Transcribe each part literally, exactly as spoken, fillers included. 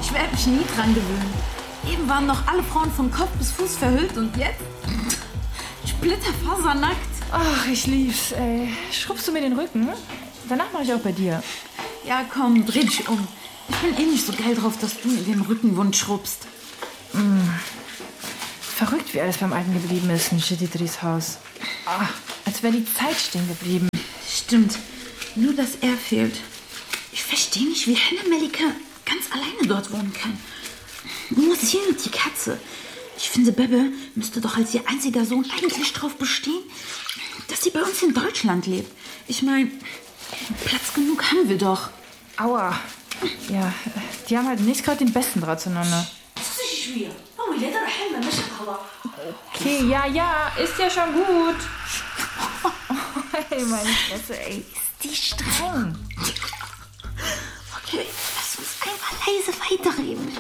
Ich werde mich nie dran gewöhnen. Eben waren noch alle Frauen von Kopf bis Fuß verhüllt und jetzt splitterfasernackt. Ach, ich lieb's, ey. Schrubbst du mir den Rücken? Danach mache ich auch bei dir. Ja, komm, dreh dich um. Ich bin eh nicht so geil drauf, dass du mir den Rückenwund schrubbst. Mm. Verrückt, wie alles beim Alten geblieben ist in Chididris Haus. Ach, als wäre die Zeit stehen geblieben. Stimmt, nur dass er fehlt. Ich verstehe nicht, wie Henne Melike ganz alleine dort wohnen kann. Nur sie und die Katze. Ich finde, Bebe müsste doch als ihr einziger Sohn eigentlich darauf bestehen, dass sie bei uns in Deutschland lebt. Ich meine, Platz genug haben wir doch. Aua. Ja, die haben halt nicht gerade den besten Draht zueinander. Okay, ja, ja, ist ja schon gut. Hey, meine Fresse, ey, ist die streng. Okay, lass uns einfach leise weiterreden.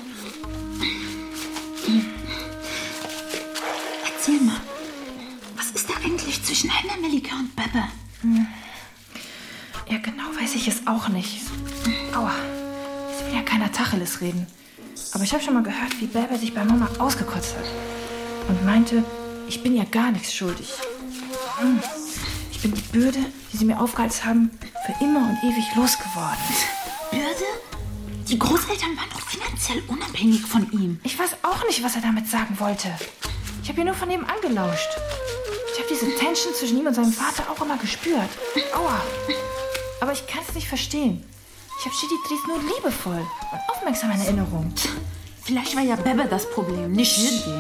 Erzähl mal, was ist da eigentlich zwischen Henne Melike und Bebe? Ja, genau weiß ich es auch nicht. Aua, es will ja keiner Tacheles reden. Aber ich habe schon mal gehört, wie Bebe sich bei Mama ausgekotzt hat. Und meinte, ich bin ja gar nichts schuldig. Ich bin die Bürde, die sie mir aufgehalst haben, für immer und ewig losgeworden. Bürde? Die Großeltern waren doch finanziell unabhängig von ihm. Ich weiß auch nicht, was er damit sagen wollte. Ich habe hier nur von ihm angelauscht. Ich habe diese Tension zwischen ihm und seinem Vater auch immer gespürt. Aua. Aber ich kann es nicht verstehen. Ich habe Chididris nur liebevoll und aufmerksam in Erinnerung. Vielleicht war ja Bebe das Problem, nicht Chidri.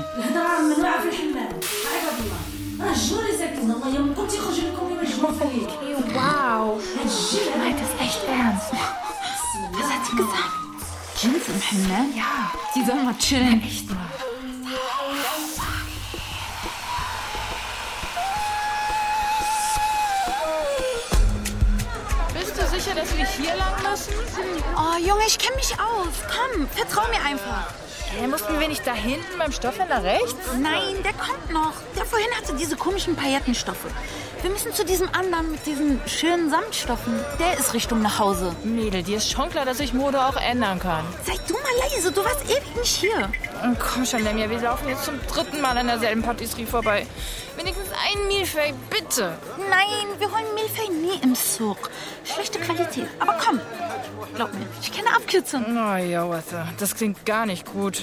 Wow. Ich meinte es echt ernst. Was hat sie gesagt? Jeans im Himmel? Ja. Sie soll mal chillen. Echt mal. Bist du sicher, dass wir hier lang müssen? Oh, Junge, ich kenne mich aus. Komm, vertrau mir einfach. Hey, mussten wir nicht da hinten beim Stoffhändler rechts? Nein, der kommt noch. Der vorhin hatte diese komischen Paillettenstoffe. Wir müssen zu diesem anderen mit diesen schönen Samtstoffen. Der ist Richtung nach Hause. Mädel, dir ist schon klar, dass sich Mode auch ändern kann. Sei du mal leise, du warst ewig nicht hier. Oh, komm schon, Lemja, wir laufen jetzt zum dritten Mal an derselben Patisserie vorbei. Wenigstens ein Milfei, bitte. Nein, wir holen Milfei nie im Souk. Schlechte Qualität. Aber komm, glaub mir, ich kenne Abkürzung. Oh ja, Wasser, das klingt gar nicht gut.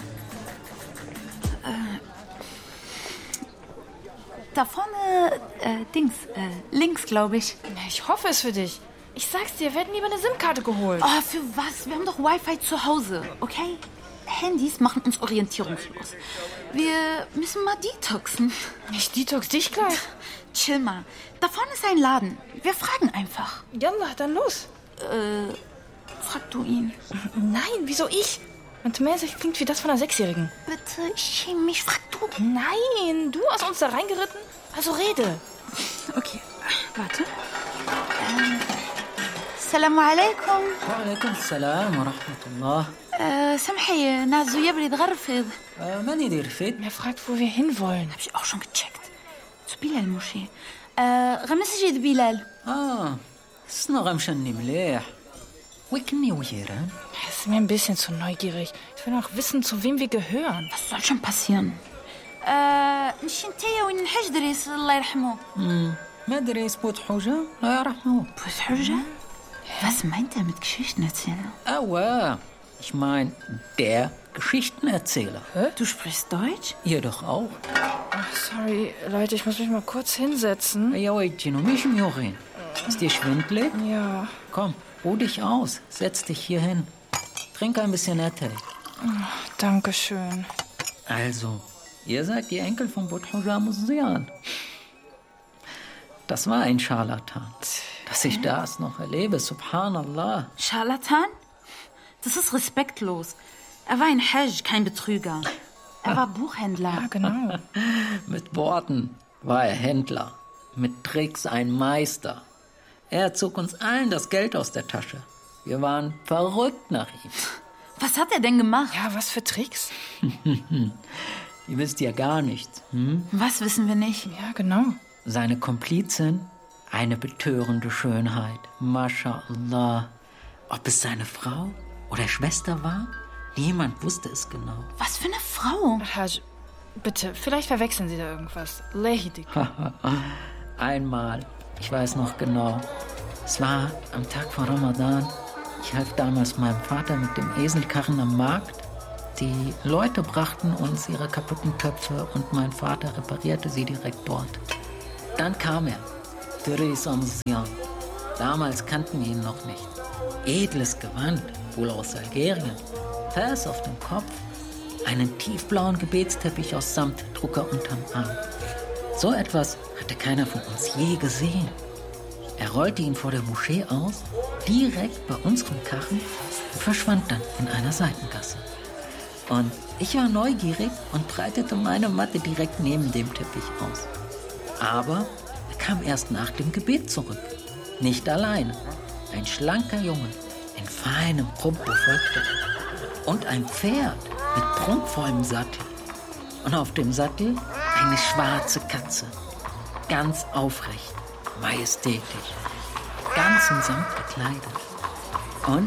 Da vorne, äh, Dings, äh, links, glaube ich. Ich hoffe es für dich. Ich sag's dir, wir hätten lieber eine SIM-Karte geholt. Oh, für was? Wir haben doch Wi-Fi zu Hause, okay? Handys machen uns orientierungslos. Wir müssen mal detoxen. Ich detox dich gleich. Chill mal. Da vorne ist ein Laden. Wir fragen einfach. Jalla, dann los. Äh, frag du ihn. Nein, wieso ich? Und mäßig klingt wie das von einer Sechsjährigen. Bitte, ich schäme mich. Frag du. Nein, du hast uns da reingeritten. Also rede. Okay, warte. Ähm, Assalamu alaikum. وعليكم السلام ورحمة الله. Äh, سمحي, نعزو يبري تغرفض. من يدير فيد؟ Er fragt, wo wir hinwollen. Hab ich auch schon gecheckt. Zu Bilal-Moschee. Äh, غمسجد بلال. آه الصنغة مشني مليح. وكني ويران. Das ist mir ein bisschen zu neugierig. Ich will noch wissen, zu wem wir gehören. Was soll schon passieren? Äh, نشنتيا وين الحجدريس الله يرحمه. مدرس بوت حوجة لا يرحمه. Bus Hüja? Was meint er mit Geschichtenerzähler? Aua, ich mein, der Geschichtenerzähler. Hä? Du sprichst Deutsch? Ihr doch auch. Ach, sorry, Leute, ich muss mich mal kurz hinsetzen. Ja, Gino, mich im Jorin. Ist dir schwindelig? Ja. Komm, ruh dich aus. Setz dich hier hin. Trink ein bisschen Nette. Dankeschön. Also, ihr seid die Enkel von Buthuja Musian. Das war ein Scharlatan. Dass ich das noch erlebe, subhanallah. Scharlatan? Das ist respektlos. Er war ein Hajj, kein Betrüger. Er war Buchhändler. Ja, genau. Mit Worten war er Händler. Mit Tricks ein Meister. Er zog uns allen das Geld aus der Tasche. Wir waren verrückt nach ihm. Was hat er denn gemacht? Ja, was für Tricks? Ihr wisst ja gar nichts. Hm? Was wissen wir nicht? Ja, genau. Seine Komplizin, eine betörende Schönheit. Mashallah. Ob es seine Frau oder Schwester war? Niemand wusste es genau. Was für eine Frau. Haj, bitte, vielleicht verwechseln Sie da irgendwas. Lehidik. Einmal, ich weiß noch genau, es war am Tag vor Ramadan. Ich half damals meinem Vater mit dem Eselkarren am Markt. Die Leute brachten uns ihre kaputten Töpfe und mein Vater reparierte sie direkt dort. Dann kam er, Dürris Amzian. Damals kannten wir ihn noch nicht. Edles Gewand, wohl aus Algerien. Fers auf dem Kopf, einen tiefblauen Gebetsteppich aus Samt trug er unterm Arm. So etwas hatte keiner von uns je gesehen. Er rollte ihn vor der Moschee aus, direkt bei unserem Karren und verschwand dann in einer Seitengasse. Und ich war neugierig und breitete meine Matte direkt neben dem Teppich aus. Aber er kam erst nach dem Gebet zurück. Nicht alleine. Ein schlanker Junge in feinem Pumpo folgte. Und ein Pferd mit prunkvollem Sattel. Und auf dem Sattel eine schwarze Katze. Ganz aufrecht, majestätisch, ganz in Samt gekleidet. Und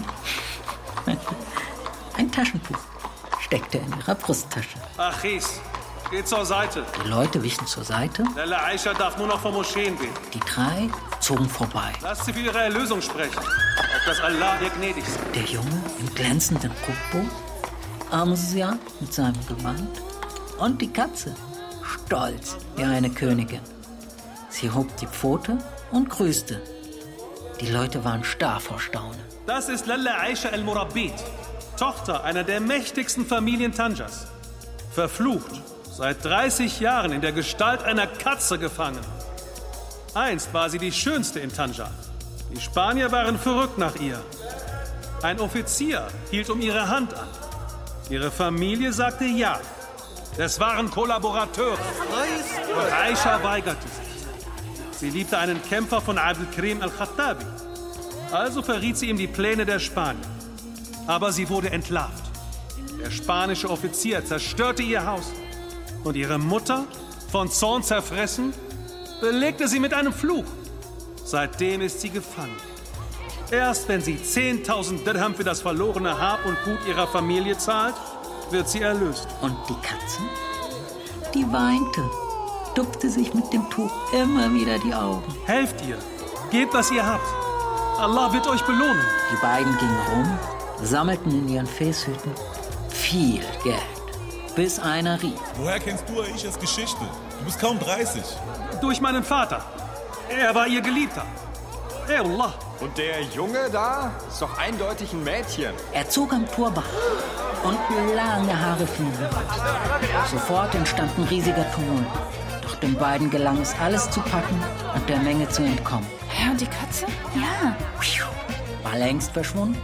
ein Taschentuch steckte in ihrer Brusttasche. Achis, geht zur Seite. Die Leute wichen zur Seite. Lalla Aisha darf nur noch vor Moscheen gehen. Die drei zogen vorbei. Lasst sie für ihre Erlösung sprechen. Auf dass Allah ihr gnädig sei. Der Junge im glänzenden Kuckbo, Amzian mit seinem Gewand und die Katze, stolz wie eine Königin. Sie hob die Pfote und grüßte. Die Leute waren starr vor Staunen. Das ist Lalla Aisha al-Murabbit, Tochter einer der mächtigsten Familien Tanjas. Verflucht, seit dreißig Jahren in der Gestalt einer Katze gefangen. Einst war sie die schönste in Tanja. Die Spanier waren verrückt nach ihr. Ein Offizier hielt um ihre Hand an. Ihre Familie sagte ja. Es waren Kollaborateure. Doch Aisha weigerte sich. Sie liebte einen Kämpfer von Abdelkrim al-Khattabi. Also verriet sie ihm die Pläne der Spanier. Aber sie wurde entlarvt. Der spanische Offizier zerstörte ihr Haus. Und ihre Mutter, von Zorn zerfressen, belegte sie mit einem Fluch. Seitdem ist sie gefangen. Erst wenn sie zehntausend Dirham für das verlorene Hab und Gut ihrer Familie zahlt, wird sie erlöst. Und die Katze? Die weinte, tupfte sich mit dem Tuch immer wieder die Augen. Helft ihr, gebt, was ihr habt. Allah wird euch belohnen. Die beiden gingen rum, sammelten in ihren Fäßhüten viel Geld, bis einer rief. Woher kennst du Aishas Geschichte? Du bist kaum dreißig. Durch meinen Vater. Er war ihr Geliebter. Ey Allah. Und der Junge da ist doch eindeutig ein Mädchen. Er zog am Turban und lange Haare fielen. Sofort entstand ein riesiger Tumult. Doch den beiden gelang es, alles zu packen und der Menge zu entkommen. Ja, und die Katze? Ja. War längst verschwunden.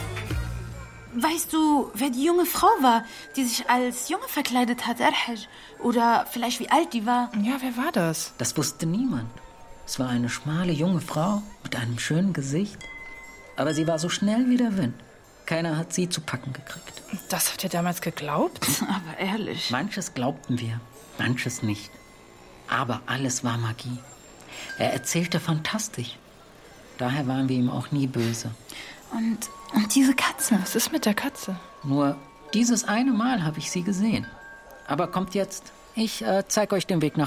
Weißt du, wer die junge Frau war, die sich als Junge verkleidet hat, Erhaj? Oder vielleicht wie alt die war? Ja, wer war das? Das wusste niemand. Es war eine schmale junge Frau mit einem schönen Gesicht. Aber sie war so schnell wie der Wind. Keiner hat sie zu packen gekriegt. Das habt ihr damals geglaubt? Aber ehrlich. Manches glaubten wir, manches nicht. Aber alles war Magie. Er erzählte fantastisch. Daher waren wir ihm auch nie böse. Und, und diese Katze? Was ist mit der Katze? Nur dieses eine Mal habe ich sie gesehen. Aber kommt jetzt, ich äh, zeige euch den Weg nach